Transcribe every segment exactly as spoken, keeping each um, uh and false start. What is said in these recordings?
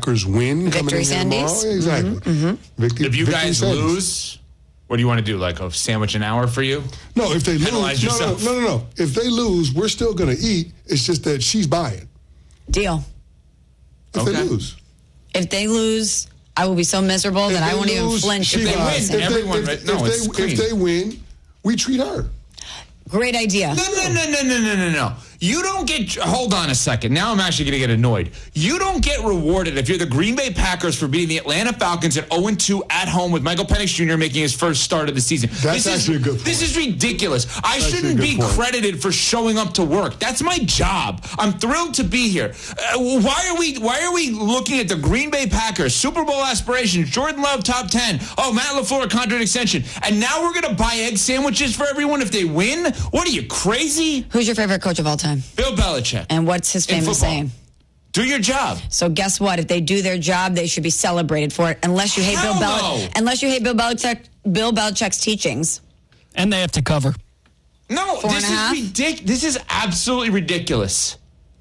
Packers win Victory coming in Sandies. tomorrow. Exactly. Mm-hmm, mm-hmm. Victory, if you victory guys Sandies. lose, what do you want to do? Like a sandwich an hour for you? No, if they Penalize lose, no, no, yourself. no, no, no. If they lose, we're still going to eat. It's just that she's buying. Deal. If Okay. they lose. If they lose, I will be so miserable If that I they won't even lose, flinch. she If they buys. win, If everyone- if, no, if it's they, clean. if they win, we treat her. Great idea. No, no, no, no, no, no, no, no. You don't get, hold on a second. Now I'm actually going to get annoyed. You don't get rewarded if you're the Green Bay Packers for beating the Atlanta Falcons at oh and two at home with Michael Penix Junior making his first start of the season. That's this actually is, a good point. This is ridiculous. I That's shouldn't actually a be good point. credited for showing up to work. That's my job. I'm thrilled to be here. Uh, why are we Why are we looking at the Green Bay Packers, Super Bowl aspirations, Jordan Love top ten, oh, Matt LaFleur contract extension, and now we're going to buy egg sandwiches for everyone if they win? What are you, crazy? Who's your favorite coach of all time? Bill Belichick. And what's his In famous football. saying? Do your job. So guess what? If they do their job, they should be celebrated for it. Unless you hate Hell Bill no. Belichick. Unless you hate Bill Belichick. Bill Belichick's teachings. And they have to cover. No, Four this and a half? is ridiculous. This is absolutely ridiculous.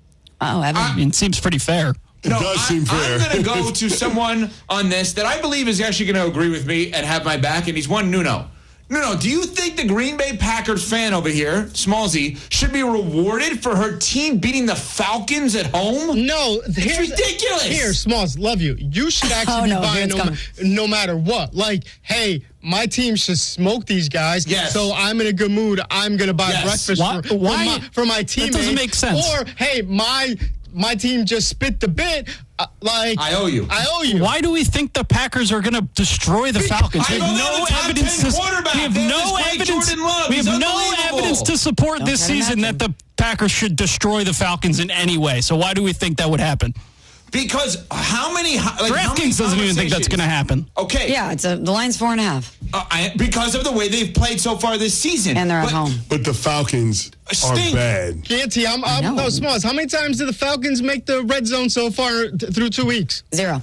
Oh, Evan. I mean, it seems pretty fair. It No, does I, seem fair. I'm going to go to someone on this that I believe is actually going to agree with me and have my back, and he's one Nuno. Nuno, do you think the Green Bay Packers fan over here, Smallsy, should be rewarded for her team beating the Falcons at home? No, It's here's, ridiculous. Here, Smalls, love you. You should actually Oh, be no, buying it's no, coming. no matter what. Like, hey, my team should smoke these guys. Yes. So I'm in a good mood. I'm going to buy Yes. breakfast Why- for, why- for, my, for my teammates. doesn't make sense. Or, hey, my my team just spit the bit. Uh, like I owe you. I owe you. Why do we think the Packers are going to destroy the Falcons? I We know have they have no a top evidence ten to quarterback. we have They have no this great evidence. Jordan Love. We have He's no unbelievable. evidence to support Don't this try to season imagine. that the Packers should destroy the Falcons in any way. So why do we think that would happen? Because how many like, how many DraftKings doesn't even think that's going to happen. Okay. yeah, it's a, the line's four and a half. Uh, I, because of the way they've played so far this season. And they're at But- home. But the Falcons are Stink. bad. Canty, I'm, I'm know. no Smalls. How many times did the Falcons make the red zone so far th- through two weeks? Zero.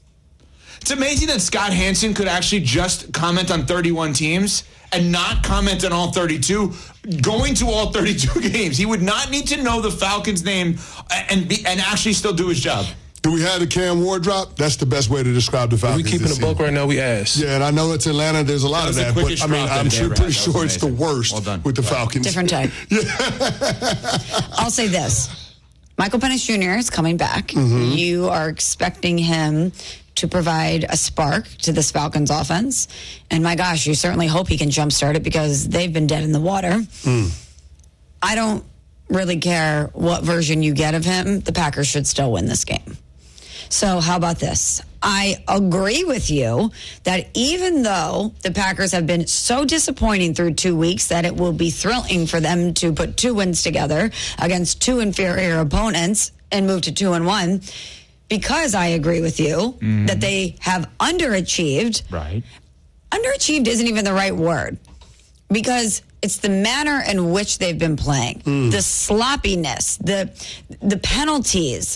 It's amazing that Scott Hansen could actually just comment on thirty-one teams and not comment on all thirty-two, going to all thirty-two games. He would not need to know the Falcons' name and be, and actually still do his job. Do we have the Cam Ward drop? That's the best way to describe the We Falcons. keeping this a buck season. right now. We ass. Yeah, and I know it's Atlanta. There's a lot That was of the that, but quickest I mean, drop that I'm they sure ever pretty had. That sure was it's the amazing. worst Well done. with the Right. Falcons. Different type. I'll say this. Michael Penix Junior is coming back. Mm-hmm. You are expecting him to provide a spark to this Falcons offense. And my gosh, you certainly hope he can jumpstart it because they've been dead in the water. Mm. I don't really care what version you get of him. The Packers should still win this game. So how about this? I agree with you that even though the Packers have been so disappointing through two weeks that it will be thrilling for them to put two wins together against two inferior opponents and move to two and one, because I agree with you mm-hmm. that they have underachieved. Right. Underachieved isn't even the right word because it's the manner in which they've been playing, mm. the sloppiness, the the penalties,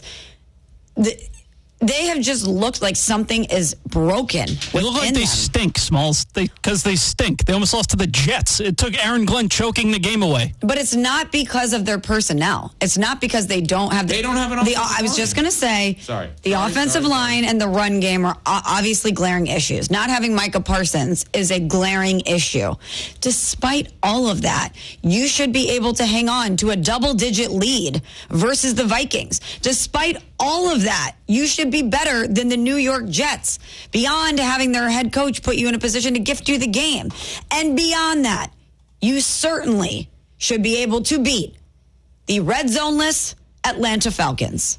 the. They have just looked like something is broken. They look like they them. stink, Smalls, because they, they stink. They almost lost to the Jets. It took Aaron Glenn choking the game away. But it's not because of their personnel. It's not because they don't have. The, They don't have an the, offensive I was line. just going to say, Sorry. the Sorry, offensive sorry, line sorry. and the run game are o- obviously glaring issues. Not having Micah Parsons is a glaring issue. Despite all of that, you should be able to hang on to a double-digit lead versus the Vikings. Despite all of that, you should be better than the New York Jets, beyond having their head coach put you in a position to gift you the game. And beyond that, you certainly should be able to beat the red zone-less Atlanta Falcons.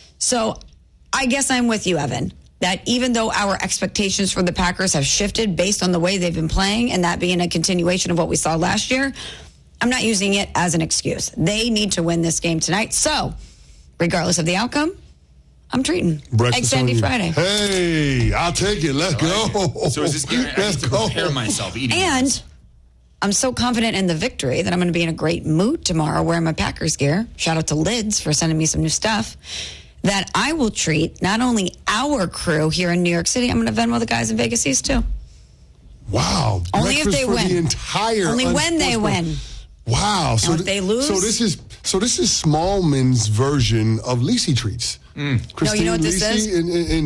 So I guess I'm with you, Evan, that even though our expectations for the Packers have shifted based on the way they've been playing, and that being a continuation of what we saw last year, I'm not using it as an excuse. They need to win this game tonight. So regardless of the outcome, I'm treating. Egg Sandy Friday. Hey, I'll take it. Let's like go. it. So is this game? I Let's need to go. prepare myself eating. And this. I'm so confident in the victory that I'm going to be in a great mood tomorrow wearing my Packers gear. Shout out to Lids for sending me some new stuff. That I will treat not only our crew here in New York City, I'm going to Venmo the guys in Vegas East too. Wow. Only if Breakfast they for win. The entire Only when they unsportsman- win. Wow. So if they lose- So this is so this is Smallman's version of Lisi treats. Mm. Christine No, you know what this Lisi is? in, in, in